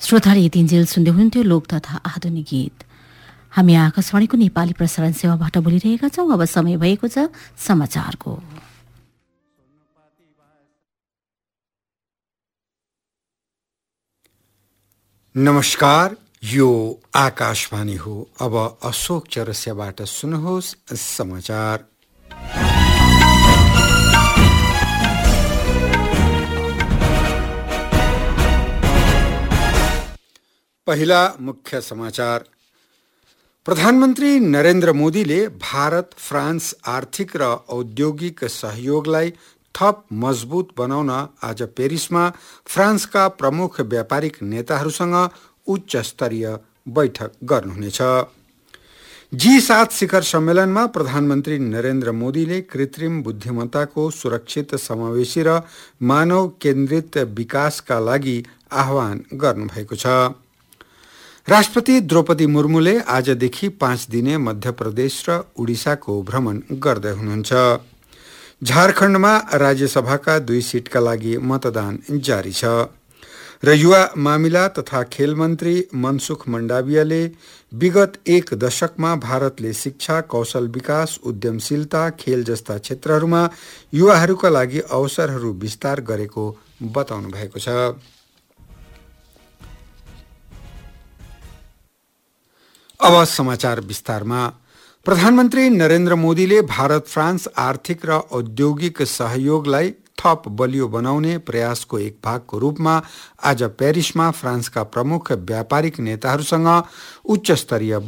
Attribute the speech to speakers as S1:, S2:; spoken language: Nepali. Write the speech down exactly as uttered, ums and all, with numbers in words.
S1: श्रोताले यतिन्जेल सुन्दै हुनुहुन्थ्यो लोक तथा आधुनिक गीत। हामी आकाशवाणीको नेपाली प्रसारण सेवाबाट बोलिरहेका छौं। अब समय भएको छ समाचारको।
S2: नमस्कार, यो आकाशवाणी हो। अब अशोक चौरसियाबाट सुन्नुहोस् समाचार। पहिला मुख्य समाचार। प्रधानमन्त्री नरेन्द्र मोदीले भारत फ्रान्स आर्थिक र औद्योगिक सहयोगलाई थप मजबुत बनाउन आज पेरिसमा फ्रान्सका प्रमुख व्यापारिक नेताहरूसँग उच्च स्तरीय बैठक गर्नुहुनेछ। जी सात शिखर सम्मेलनमा प्रधानमन्त्री नरेन्द्र मोदीले कृत्रिम बुद्धिमत्ताको सुरक्षित, समावेशी र मानव केन्द्रित विकासका लागि आह्वान गर्नुभएको छ। राष्ट्रपति द्रौपदी मुर्मुले आजदेखि पाँच दिने मध्य प्रदेश र उडिसाको भ्रमण गर्दै हुनुहुन्छ। झारखण्डमा राज्यसभाका दुई सीटका लागि मतदान जारी छ र युवा मामिला तथा खेल मन्त्री मनसुख मण्डावियाले विगत एक दशकमा भारतले शिक्षा, कौशल विकास, उद्यमशीलता, खेल जस्ता क्षेत्रहरूमा युवाहरूका लागि अवसरहरू विस्तार गरेको बताउनु भएको छ। अब समाचार विस्तारमा। प्रधानमन्त्री नरेन्द्र मोदीले भारत फ्रान्स आर्थिक र औद्योगिक सहयोगलाई थप बलियो बनाउने प्रयासको एक भागको रूपमा आज पेरिसमा फ्रान्सका प्रमुख व्यापारिक नेताहरूसँग उच्च स्तरीय